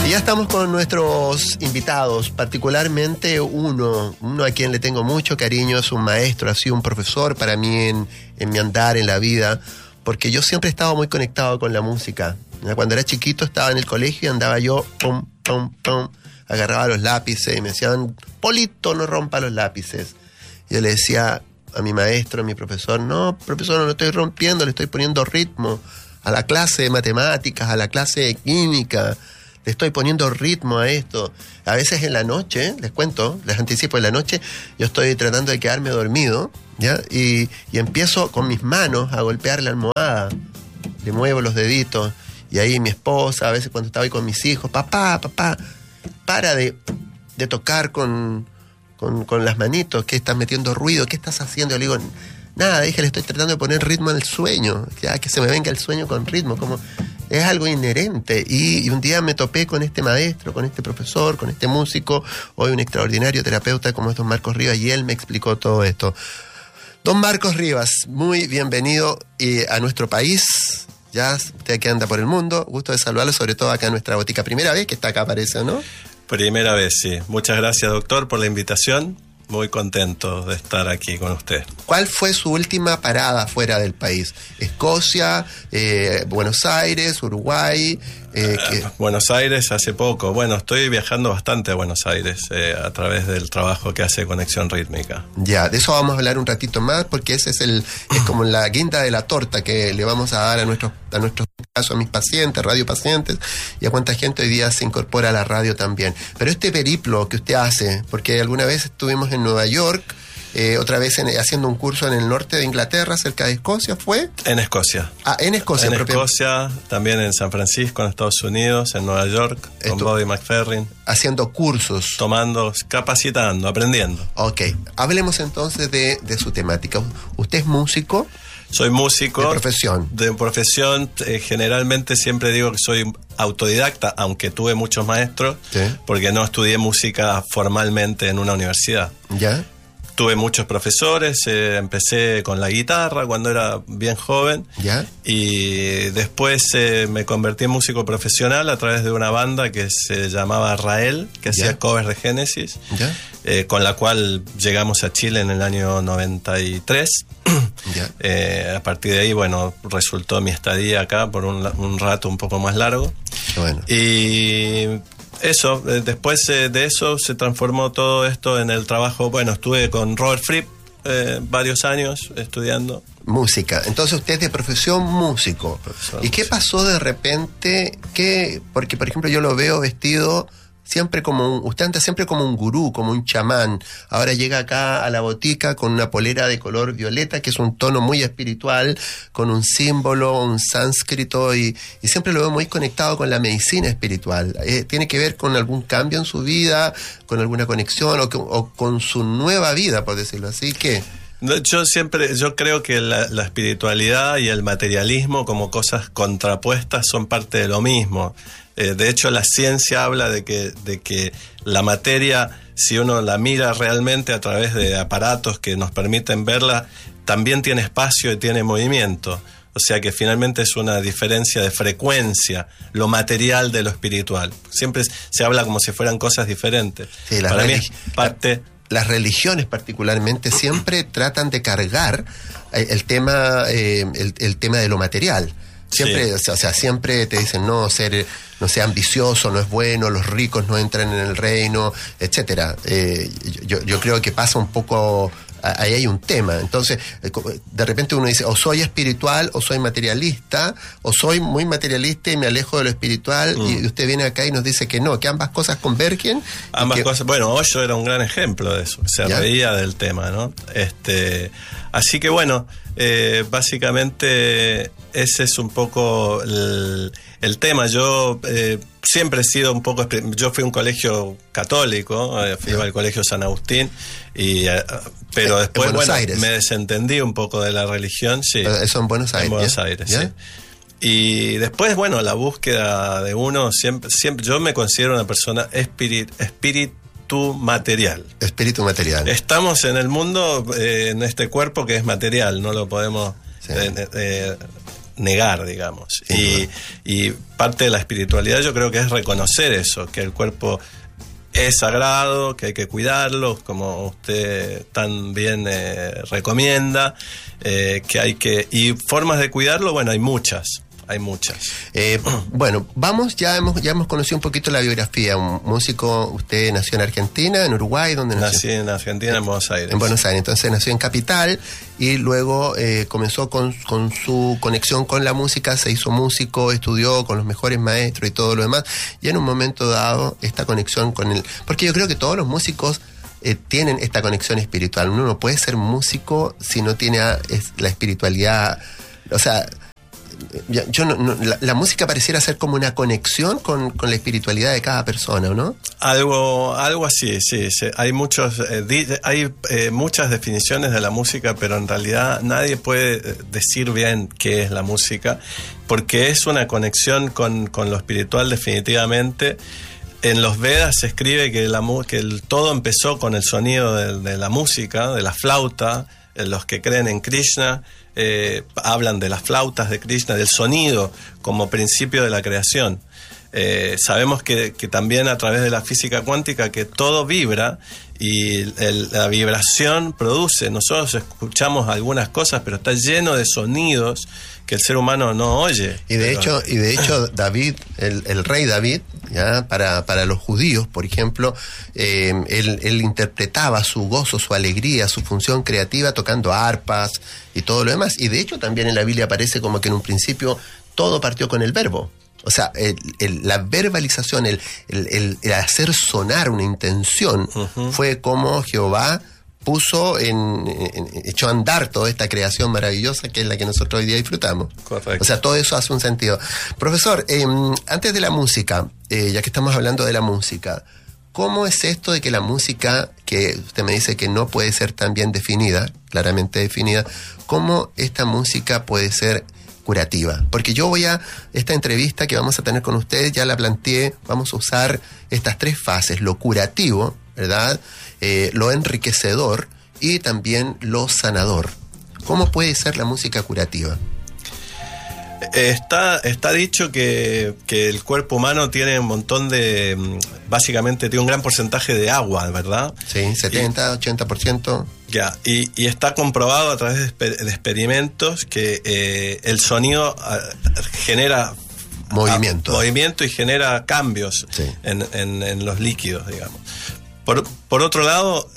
Y ya estamos con nuestros invitados, particularmente uno a quien le tengo mucho cariño, es un maestro, ha sido un profesor para mí en mi andar en la vida, porque yo siempre he estado muy conectado con la música. Cuando era chiquito estaba en el colegio y andaba yo, pum, pum, pum, agarraba los lápices y me decían, Polito, no rompa los lápices. Y yo le decía a mi maestro, a mi profesor, no, profesor, no lo estoy rompiendo, le estoy poniendo ritmo a la clase de matemáticas, a la clase de química, le estoy poniendo ritmo a esto. A veces en la noche, les cuento, les anticipo, en la noche yo estoy tratando de quedarme dormido, ¿ya? Y empiezo con mis manos a golpear la almohada, le muevo los deditos, y ahí mi esposa, a veces cuando estaba ahí con mis hijos, papá, para de tocar con las manitos, ¿qué estás metiendo ruido? ¿Qué estás haciendo? Yo le digo, nada, dije, le estoy tratando de poner ritmo al sueño, que se me venga el sueño con ritmo, como es algo inherente. Y un día me topé con este maestro, con este profesor, con este músico, hoy un extraordinario terapeuta como es don Marcos Rivas, y él me explicó todo esto. Don Marcos Rivas, muy bienvenido a nuestro país. Ya usted que anda por el mundo, gusto de saludarlo, sobre todo acá en nuestra botica. Primera vez que está acá, parece, ¿no? Primera vez, sí. Muchas gracias, doctor, por la invitación. Muy contento de estar aquí con usted. ¿Cuál fue su última parada fuera del país? ¿Escocia, Buenos Aires, Uruguay? Buenos Aires hace poco. Bueno, estoy viajando bastante a Buenos Aires a través del trabajo que hace Conexión Rítmica. Ya, de eso vamos a hablar un ratito más, porque ese es como la guinda de la torta que le vamos a dar a nuestros casos, a mis pacientes, radiopacientes, y a cuánta gente hoy día se incorpora a la radio también. Pero este periplo que usted hace, porque alguna vez estuvimos en Nueva York, otra vez haciendo un curso en el norte de Inglaterra, cerca de Escocia, ¿fue? En Escocia. En Escocia. En Escocia, también en San Francisco, en Estados Unidos, en Nueva York, con Bobby McFerrin. Haciendo cursos. Tomando, capacitando, aprendiendo. Ok, hablemos entonces de su temática. ¿Usted es músico? Soy músico. ¿De profesión? De profesión, generalmente siempre digo que soy autodidacta, aunque tuve muchos maestros, ¿sí? Porque no estudié música formalmente en una universidad. ¿Ya? Tuve muchos profesores, empecé con la guitarra cuando era bien joven. ¿Ya? Y después me convertí en músico profesional a través de una banda que se llamaba Rael, que hacía covers de Génesis, con la cual llegamos a Chile en el año 93. A partir de ahí, bueno, resultó mi estadía acá por un rato un poco más largo. Bueno. Y eso, después de eso se transformó todo esto en el trabajo. Bueno, estuve con Robert Fripp varios años estudiando música. Entonces usted es de profesión músico. ¿Y qué pasó de repente? Porque por ejemplo yo lo veo vestido siempre usted anda siempre como un gurú, como un chamán. Ahora llega acá a la botica con una polera de color violeta, que es un tono muy espiritual, con un símbolo, un sánscrito, y siempre lo veo muy conectado con la medicina espiritual. ¿Tiene que ver con algún cambio en su vida, con alguna conexión, o con su nueva vida, por decirlo así? ¿Qué? Yo creo que la espiritualidad y el materialismo como cosas contrapuestas son parte de lo mismo. De hecho, la ciencia habla de que la materia, si uno la mira realmente a través de aparatos que nos permiten verla, también tiene espacio y tiene movimiento. O sea que finalmente es una diferencia de frecuencia, lo material de lo espiritual. Siempre se habla como si fueran cosas diferentes. Sí, para mí es parte... Las religiones particularmente siempre tratan de cargar el tema de lo material. Siempre, sí. O sea, siempre te dicen no sea ambicioso, no es bueno, los ricos no entran en el reino, etcétera. Yo creo que pasa un poco, ahí hay un tema. Entonces, de repente uno dice, o soy espiritual o soy materialista, o soy muy materialista y me alejo de lo espiritual, y usted viene acá y nos dice que no, que ambas cosas convergen. Ambas cosas, bueno, Osho era un gran ejemplo de eso, se reía del tema, ¿no? Así que bueno, básicamente ese es un poco el tema. Yo siempre he sido un poco... Yo fui a un colegio católico, fui al colegio San Agustín, pero después, bueno, me desentendí un poco de la religión. Sí, eso en Buenos Aires. En Buenos Aires, sí. Y después, bueno, la búsqueda de uno, siempre yo me considero una persona espíritu material. Espíritu material. Estamos en el mundo, en este cuerpo que es material, no lo podemos negar, digamos. Y parte de la espiritualidad yo creo que es reconocer eso, que el cuerpo es sagrado, que hay que cuidarlo, como usted tan bien recomienda, que hay que... Y formas de cuidarlo, bueno, hay muchas. Bueno, ya hemos conocido un poquito la biografía. Un músico, usted nació en Argentina, en Uruguay, ¿dónde nació? Nací en Argentina, en Buenos Aires. En Buenos Aires, entonces nació en Capital y luego comenzó con su conexión con la música, se hizo músico, estudió con los mejores maestros y todo lo demás, y en un momento dado esta conexión con el... Porque yo creo que todos los músicos tienen esta conexión espiritual. Uno no puede ser músico si no tiene la espiritualidad, o sea... La música pareciera ser como una conexión con la espiritualidad de cada persona, ¿no? Algo así, sí. Hay muchas definiciones de la música, pero en realidad nadie puede decir bien qué es la música, porque es una conexión con lo espiritual definitivamente. En los Vedas se escribe que todo empezó con el sonido de la música, de la flauta. Los que creen en Krishna hablan de las flautas de Krishna, del sonido como principio de la creación. Sabemos que también a través de la física cuántica que todo vibra y la vibración produce. Nosotros escuchamos algunas cosas, pero está lleno de sonidos que el ser humano no oye. Y de hecho David, el rey David, ¿ya? Para los judíos, por ejemplo, él interpretaba su gozo, su alegría, su función creativa tocando arpas y todo lo demás. Y de hecho también en la Biblia aparece como que en un principio todo partió con el verbo. O sea, la verbalización, el hacer sonar una intención, fue como Jehová echó a andar toda esta creación maravillosa que es la que nosotros hoy día disfrutamos. Correcto. O sea, todo eso hace un sentido. Profesor, antes de la música, ya que estamos hablando de la música, ¿cómo es esto de que la música, que usted me dice que no puede ser tan bien definida, claramente definida, cómo esta música puede ser curativa? Porque esta entrevista que vamos a tener con ustedes, ya la planteé, vamos a usar estas 3 fases: lo curativo, ¿verdad? Lo enriquecedor y también lo sanador. ¿Cómo puede ser la música curativa? Está dicho que el cuerpo humano tiene un montón básicamente tiene un gran porcentaje de agua, ¿verdad? Sí, 70-80%. Ya, y está comprobado a través de experimentos que el sonido genera movimiento y genera cambios, sí, en los líquidos, digamos. Por otro lado,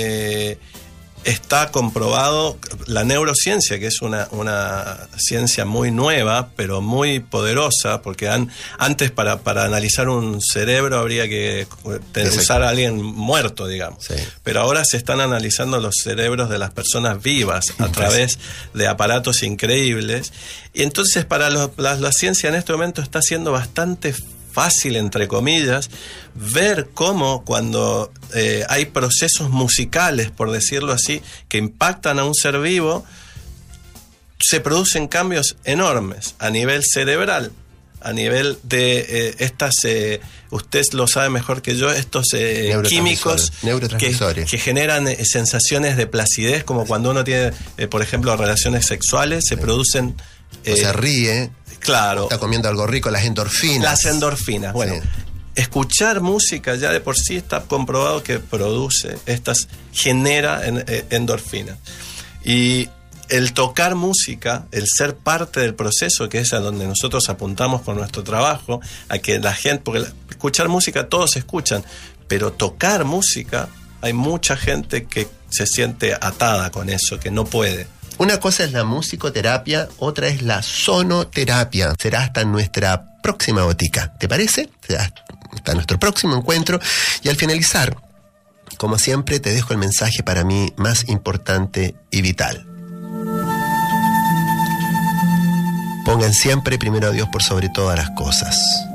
está comprobado la neurociencia, que es una ciencia muy nueva, pero muy poderosa, porque antes para analizar un cerebro habría que usar a alguien muerto, digamos. Sí. Pero ahora se están analizando los cerebros de las personas vivas a través de aparatos increíbles. Y entonces la ciencia en este momento está siendo bastante fácil, entre comillas, ver cómo cuando hay procesos musicales, por decirlo así, que impactan a un ser vivo, se producen cambios enormes a nivel cerebral, a nivel de usted lo sabe mejor que yo, estos químicos que generan sensaciones de placidez, como cuando uno tiene, por ejemplo, relaciones sexuales, se producen... se ríe. Claro. Está comiendo algo rico, las endorfinas. Las endorfinas, bueno. Sí. Escuchar música ya de por sí está comprobado que genera endorfinas. Y el tocar música, el ser parte del proceso, que es a donde nosotros apuntamos con nuestro trabajo, a que la gente, porque escuchar música todos escuchan, pero tocar música, hay mucha gente que se siente atada con eso, que no puede. Una cosa es la musicoterapia, otra es la sonoterapia. Será hasta nuestra próxima botica, ¿te parece? Será hasta nuestro próximo encuentro. Y al finalizar, como siempre, te dejo el mensaje para mí más importante y vital. Pongan siempre primero a Dios por sobre todas las cosas.